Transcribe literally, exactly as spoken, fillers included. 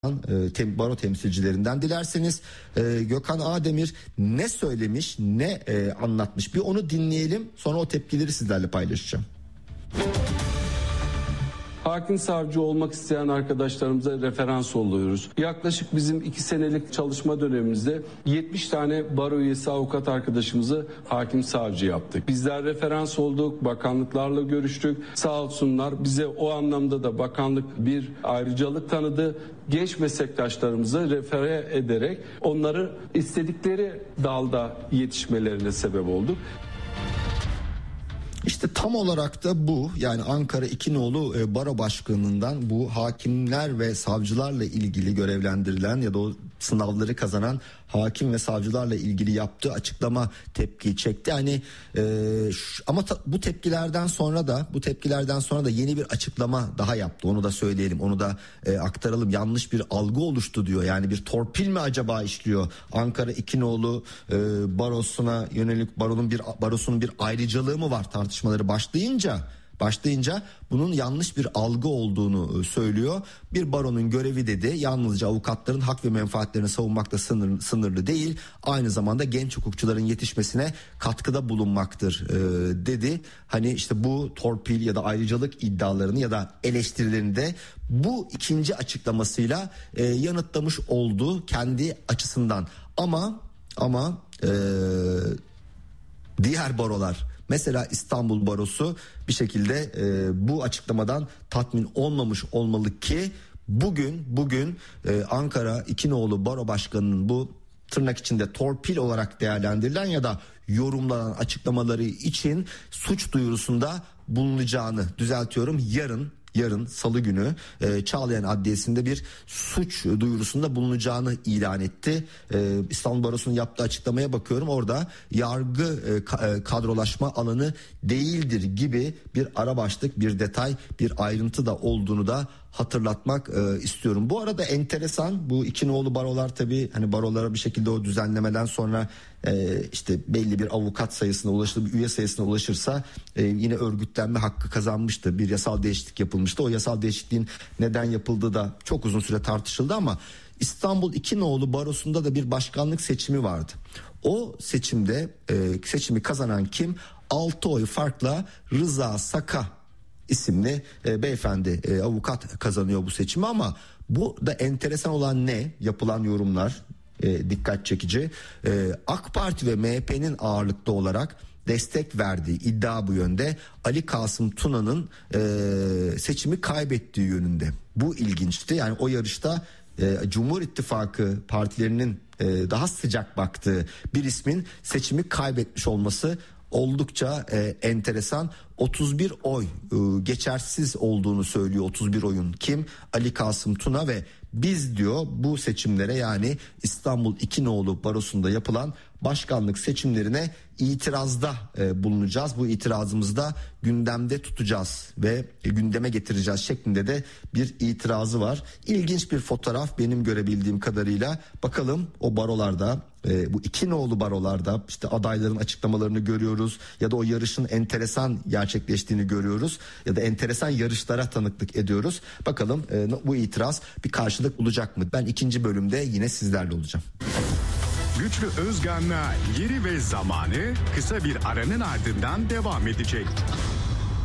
e, baro temsilcilerinden. Dilerseniz e, Gökhan Ağdemir ne söylemiş, ne e, anlatmış, bir onu dinleyelim, sonra o tepkileri sizlerle paylaşacağım. Hakim savcı olmak isteyen arkadaşlarımıza referans oluyoruz. Yaklaşık bizim iki senelik çalışma dönemimizde yetmiş tane baro üyesi avukat arkadaşımızı hakim savcı yaptık. Bizler referans olduk, bakanlıklarla görüştük. Sağ olsunlar bize o anlamda da bakanlık bir ayrıcalık tanıdı. Genç meslektaşlarımızı refere ederek onları istedikleri dalda yetişmelerine sebep olduk. İşte tam olarak da bu, yani Ankara İki Nolu e, Baro Başkanı'ndan bu hakimler ve savcılarla ilgili görevlendirilen ya da o sınavları kazanan hakim ve savcılarla ilgili yaptığı açıklama tepki çekti. Hani e, şu, ama ta, bu tepkilerden sonra da bu tepkilerden sonra da yeni bir açıklama daha yaptı. Onu da söyleyelim, onu da e, aktaralım. Yanlış bir algı oluştu diyor. Yani bir torpil mi acaba işliyor? Ankara İki Nolu e, barosuna yönelik baronun bir barosunun bir ayrıcalığı mı var tartışmaları başlayınca? Başlayınca bunun yanlış bir algı olduğunu söylüyor. Bir baronun görevi, dedi, yalnızca avukatların hak ve menfaatlerini savunmakta sınırlı, sınırlı değil, aynı zamanda genç hukukçuların yetişmesine katkıda bulunmaktır e, dedi. Hani işte bu torpil ya da ayrıcalık iddialarını ya da eleştirilerini de bu ikinci açıklamasıyla e, yanıtlamış oldu kendi açısından. Ama ama e, diğer barolar, mesela İstanbul Barosu bir şekilde e, bu açıklamadan tatmin olmamış olmalı ki bugün bugün e, Ankara İki Nolu Baro Başkanı'nın bu tırnak içinde torpil olarak değerlendirilen ya da yorumlanan açıklamaları için suç duyurusunda bulunacağını, düzeltiyorum, yarın yarın Salı günü e, Çağlayan Adliyesi'nde bir suç duyurusunda bulunacağını ilan etti. E, İstanbul Barosu'nun yaptığı açıklamaya bakıyorum, orada yargı e, kadrolaşma alanı değildir gibi bir ara başlık, bir detay, bir ayrıntı da olduğunu da hatırlatmak e, istiyorum. Bu arada enteresan, bu İki Nolu barolar tabii hani barolara bir şekilde o düzenlemeden sonra e, işte belli bir avukat sayısına ulaşır, bir üye sayısına ulaşırsa e, yine örgütlenme hakkı kazanmıştı. Bir yasal değişiklik yapılmıştı. O yasal değişikliğin neden yapıldığı da çok uzun süre tartışıldı ama İstanbul İki Nolu Barosu'nda da bir başkanlık seçimi vardı. O seçimde e, seçimi kazanan kim? altı oy farkla Rıza Saka isimli e, beyefendi, e, avukat kazanıyor bu seçimi. Ama bu da enteresan olan ne? Yapılan yorumlar e, dikkat çekici. E, AK Parti ve M H P'nin ağırlıklı olarak destek verdiği iddia bu yönde. Ali Kasım Tuna'nın e, seçimi kaybettiği yönünde. Bu ilginçti. Yani o yarışta e, Cumhur İttifakı partilerinin e, daha sıcak baktığı bir ismin seçimi kaybetmiş olması oldukça e, enteresan. otuz bir oy e, geçersiz olduğunu söylüyor. otuz bir oyun kim? Ali Kasım Tuna ve biz diyor bu seçimlere, yani İstanbul İki Nolu Barosu'nda yapılan başkanlık seçimlerine itirazda e, bulunacağız. Bu itirazımızı da gündemde tutacağız ve e, gündeme getireceğiz şeklinde de bir itirazı var. İlginç bir fotoğraf benim görebildiğim kadarıyla. Bakalım o barolarda, e, bu İki Nolu barolarda işte adayların açıklamalarını görüyoruz ya da o yarışın enteresan gerçekleştiğini görüyoruz ya da enteresan yarışlara tanıklık ediyoruz. Bakalım e, bu itiraz bir karşılık bulacak mı? Ben ikinci bölümde yine sizlerle olacağım. Güçlü Özgan'la Yeri ve Zamanı kısa bir aranın ardından devam edecek.